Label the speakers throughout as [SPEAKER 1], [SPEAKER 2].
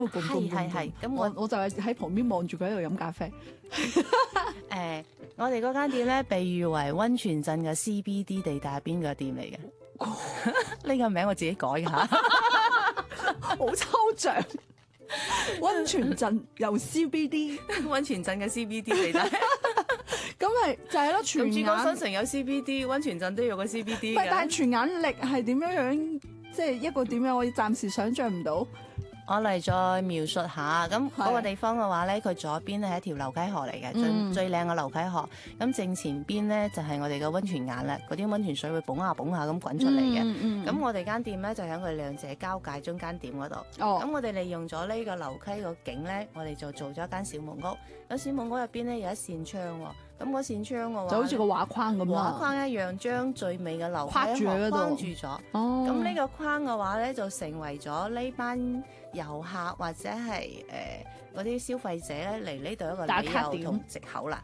[SPEAKER 1] 係，咁我就係喺旁邊望住佢喺度飲咖啡。
[SPEAKER 2] 我哋嗰間店咧，被譽為溫泉鎮嘅 CBD 地帶入邊嘅店嚟嘅。呢個名我自己改嘅嚇，
[SPEAKER 1] 好抽象。溫泉鎮由 CBD，
[SPEAKER 2] 溫泉鎮嘅 CBD 地帶。
[SPEAKER 1] 咁係就係咯，全
[SPEAKER 2] 珠江新城有 CBD， 溫泉鎮都有個 CBD 嘅。
[SPEAKER 1] 但係全眼力係點樣？即係一個點樣？我暫時想像唔到。
[SPEAKER 2] 我嚟再描述下，咁嗰個地方嘅話咧，佢左邊咧係一條流溪河嚟嘅，最靚嘅流溪河。咁正前邊咧就係我哋嘅溫泉眼啦，嗰啲溫泉水會捧下捧下咁滾出嚟嘅。咁我哋間店咧就喺佢兩者交界中間點嗰度。咁我哋利用咗呢個流溪個景咧，我哋就做咗一間小木屋。咁小木屋入邊咧有一扇窗喎。咁嗰扇窗嘅話，
[SPEAKER 1] 就好似個畫框咁啊！
[SPEAKER 2] 畫框一樣，將最美嘅流溪河框住咗。咁呢個框嘅話咧，就成為咗呢班遊客或者係嗰啲消費者咧嚟呢度一個旅遊同藉口啦。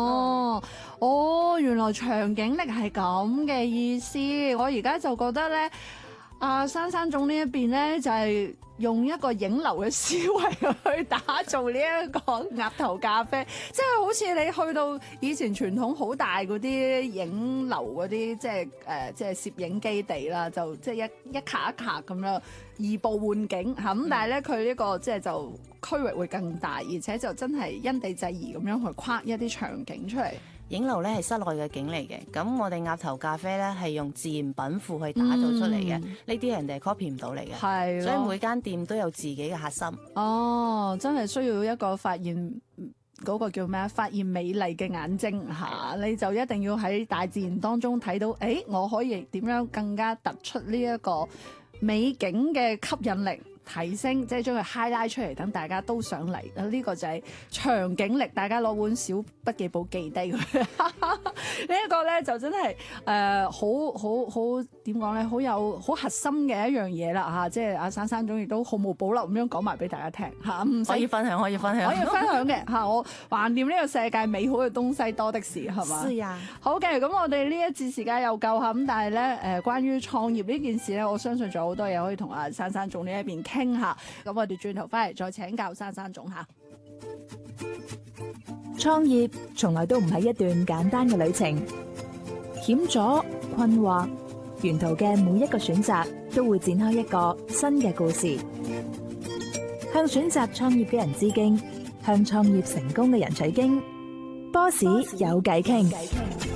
[SPEAKER 1] 原來長頸力係咁嘅意思。我而家就覺得咧，珊珊總呢一邊咧就係用一個影樓嘅思維去打造呢一個鴨頭咖啡，即係好似你去到以前傳統好大嗰啲影樓嗰啲，即係攝影基地啦，就即係一卡一卡咁樣移步換景嚇。咁但係咧，佢呢個即係就區域會更大，而且就真係因地制宜咁樣去框一啲場景出嚟。
[SPEAKER 2] 影樓咧係室內嘅景嚟嘅，咁我哋鴨頭咖啡咧係用自然品庫去打造出嚟嘅，呢啲人哋 copy 唔到嚟嘅，係，所以每間店都有自己嘅核心。
[SPEAKER 1] 真係需要一個發現嗰個叫咩？發現美麗嘅眼睛嚇，你就一定要喺大自然當中睇到，我可以點樣更加突出呢一個美景嘅吸引力。提升，即係將佢 highlight 出嚟，等大家都想嚟。呢個就係長頸力，大家攞本小筆記簿記低佢。呢一個咧就真係好點講咧，好核心嘅一樣嘢啦嚇。即係阿珊珊總亦都毫無保留咁樣講埋俾大家聽嚇。
[SPEAKER 2] 可以分享
[SPEAKER 1] 嘅嚇。我橫掂呢個世界美好嘅東西多的是，係嘛？
[SPEAKER 2] 是啊。
[SPEAKER 1] 好嘅，咁我哋呢一節時間又夠嚇。咁但係咧關於創業呢件事咧，我相信仲有好多嘢可以同阿珊珊總呢一邊傾。傾下，咁我哋轉頭翻嚟再請教珊珊總下。
[SPEAKER 3] 創業從來都唔係一段簡單嘅旅程，險阻、困惑，沿途嘅每一個選擇都會展開一個新嘅故事。向選擇創業嘅人致敬，向創業成功嘅人取經。波士有偈傾。